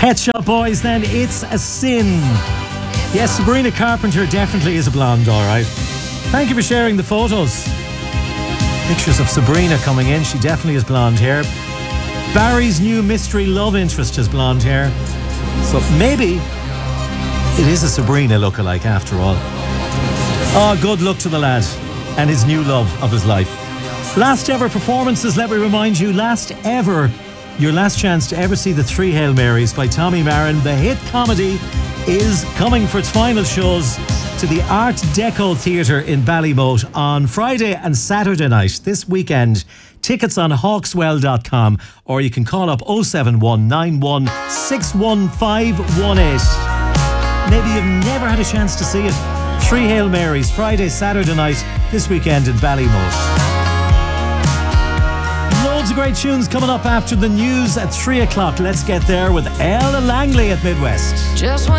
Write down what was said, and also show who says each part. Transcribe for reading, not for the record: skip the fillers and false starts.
Speaker 1: Pet Shop Boys then, It's a Sin. Yes, Sabrina Carpenter definitely is a blonde, alright. Thank you for sharing the photos. Pictures of Sabrina coming in, she definitely has blonde hair. Barry's new mystery love interest has blonde hair. So maybe it is a Sabrina lookalike after all. Oh, good luck to the lad and his new love of his life. Last ever performances, let me remind you, your last chance to ever see the Three Hail Marys by Tommy Marin. The hit comedy is coming for its final shows to the Art Deco Theatre in Ballymote on Friday and Saturday night this weekend. Tickets on hawkswell.com, or you can call up 07191 61518. Maybe you've never had a chance to see it. Three Hail Marys, Friday, Saturday night this weekend in Ballymote. Loads of great tunes coming up after the news at 3 o'clock. Let's get there with Ella Langley at Midwest.
Speaker 2: Just when